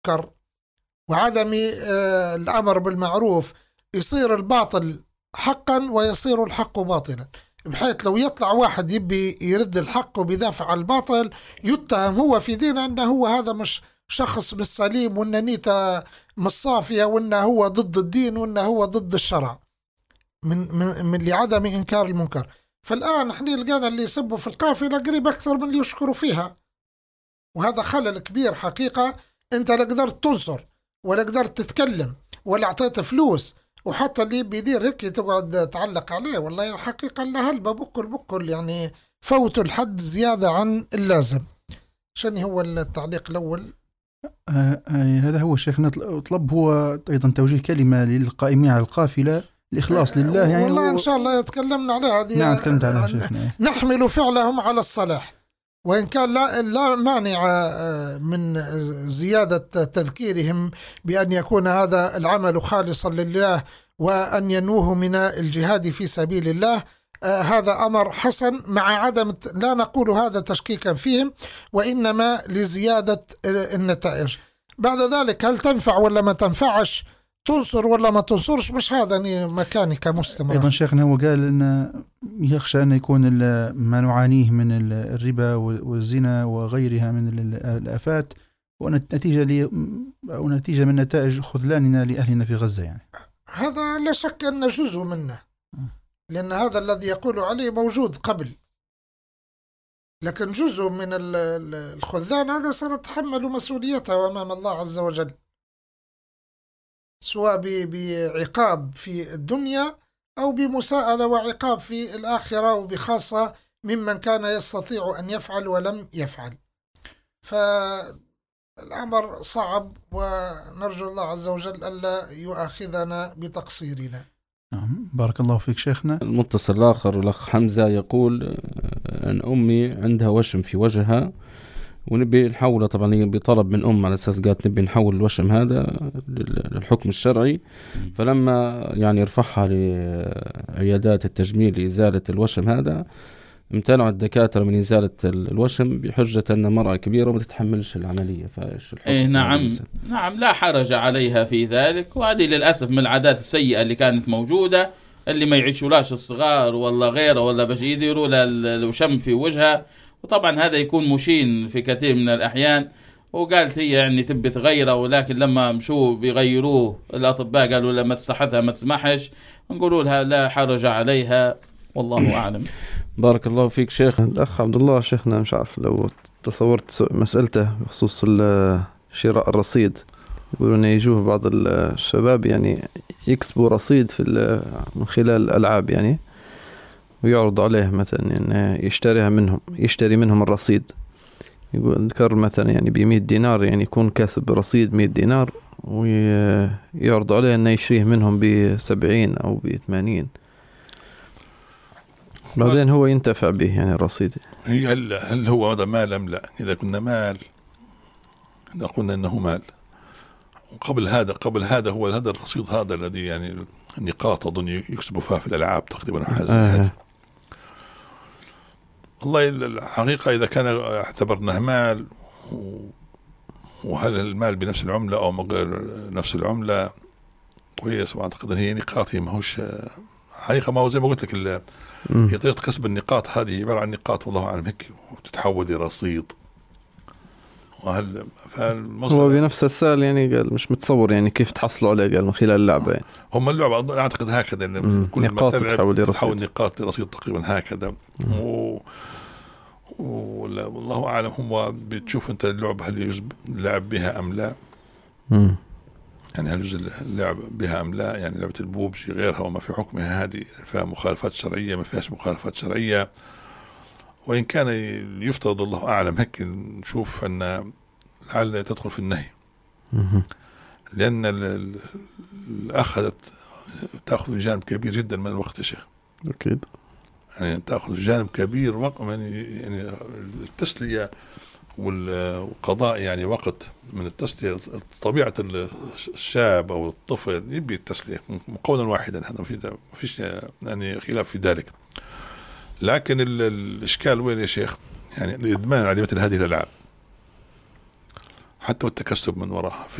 المنكر وعدم الأمر بالمعروف يصير الباطل حقا ويصير الحق باطلا، بحيث لو يطلع واحد يبي يرد الحق وبيدافع عن الباطل يتهم هو في دينه أنه هو هذا مش شخص بالسليم، وأن نيته مش صافية، وأنه هو ضد الدين، وأنه هو ضد الشرع من لعدم إنكار المنكر. فالآن احنا لقينا اللي يسبوا في القافلة قريب أكثر من اللي يشكروا فيها، وهذا خلل كبير حقيقة. أنت لا قدرت تنصر ولا قدرت تتكلم ولا أعطيت فلوس، وحتى اللي بيدير هيك تقعد تعلق عليه. والله الحقيقة إنها هلبة بكل يعني فوتوا الحد زيادة عن اللازم. شنو هو التعليق الأول؟ هذا هو شيخنا. طلب هو أيضا توجيه كلمة للقائمين على القافلة الإخلاص لله يعني. والله إن شاء الله يتكلمنا على هذه. نعم تكلمت عليها شيخنا. نحمل فعلهم على الصلاح، وإن كان لا مانع من زيادة تذكيرهم بأن يكون هذا العمل خالصا لله وأن ينوه من الجهاد في سبيل الله. هذا أمر حسن، مع عدم لا نقول هذا تشكيكا فيهم، وإنما لزيادة النتائج. بعد ذلك هل تنفع ولا ما تنفعش، تنصر ولا ما تنصرش، مش هذا مكاني كمستمر. أيضا شيخنا هو قال أن يخشى أن يكون ما نعانيه من الربا والزنا وغيرها من الآفات ونتيجة من نتائج خذلاننا لأهلنا في غزة يعني. هذا لا شك أن جزء منه، لأن هذا الذي يقول عليه موجود قبل، لكن جزء من الخذلان هذا سنتحمل مسؤوليته أمام الله عز وجل، سواء بعقاب في الدنيا أو بمساءلة وعقاب في الآخرة، وبخاصة ممن كان يستطيع أن يفعل ولم يفعل. فالأمر صعب، ونرجو الله عز وجل ألا يؤاخذنا بتقصيرنا. بارك الله فيك شيخنا. المتصل الآخر الأخ حمزة يقول أن أمي عندها وشم في وجهها ونبي نحوله، طبعا بطلب من على أساس قالت نبي نحول الوشم هذا للحكم الشرعي. فلما يعني رفعها لعيادات التجميل لإزالة الوشم هذا، امتنعوا الدكاترة من إزالة الوشم بحجة أن مرأة كبيرة وما تتحملش العملية. فإيش الحكم؟ نعم لا حرج عليها في ذلك، وهذه للأسف من العادات السيئة اللي كانت موجودة، اللي ما يعيشولاش الصغار ولا غيره ولا باش يديروا الوشم في وجهها، وطبعا هذا يكون مشين في كثير من الأحيان. وقالت هي يعني تبي تغيره، ولكن لما مشوا بيغيروه الأطباء قالوا لما صحتها ما تسمحش، نقولوا لها لا حرج عليها، والله أعلم. بارك الله فيك شيخ. الأخ عبد الله شيخنا مش عارف لو تصورت مسألته بخصوص شراء الرصيد، يقولون يجوه بعض الشباب يعني يكسبوا رصيد من خلال الألعاب يعني، ويعرض عليه مثلا يعني يشتري منهم الرصيد. يقول ذكر مثلا يعني ب100 دينار، يعني يكون كاسب رصيد 100 دينار، ويعرض عليه أنه يشريه منهم ب70 أو ب80، بعدين هو ينتفع به يعني الرصيد. هل هو هذا مال أم لا؟ إذا كنا مال، إذا قلنا أنه مال، وقبل هذا هو هذا الرصيد هذا الذي يعني النقاط أظن يكسبوا فيها في الألعاب تقريبا حاجة. والله الحقيقة إذا كان اعتبرناه مال، وهل المال بنفس العملة أو غير نفس العملة كويس، وأعتقد هي نقاط، هي ماهوش حقيقة، ما هو زي ما قلت لك هي طريقة كسب النقاط هذه عبارة عن نقاط والله أعلم هيك، وتتحول لرصيد. وهل هو بنفس السؤال يعني قال مش متصور يعني كيف تحصلوا عليه، قال من خلال اللعبة يعني. هم اللعبة أعتقد هكذا، كل نقاط تتحول نقاط لرصيد تقريبا هكذا. والله أعلم هم بتشوف أنت اللعبة هل يجب اللعب بها أم لا، يعني هل يجوز اللعب بها أم لا، يعني لعبة البوبجي غيرها وما في حكمها هذه فيها مخالفات شرعية ما فيهاش مخالفات شرعية. وإن كان يفترض الله أعلم هيك نشوف أن لعل تدخل في النهي، لأن أخذت تأخذ جانب كبير جدا من الوقت يا شيخ. أكيد يعني تأخذ جانب كبير وقت يعني التسلية والقضاء يعني وقت من التسلية. طبيعة الشاب أو الطفل يبي التسلية قولا واحدا، هذا ما فيش يعني خلاف في ذلك. لكن الإشكال وين يا شيخ؟ يعني الإدمان على مثل هذه الألعاب، حتى والتكسب من وراها في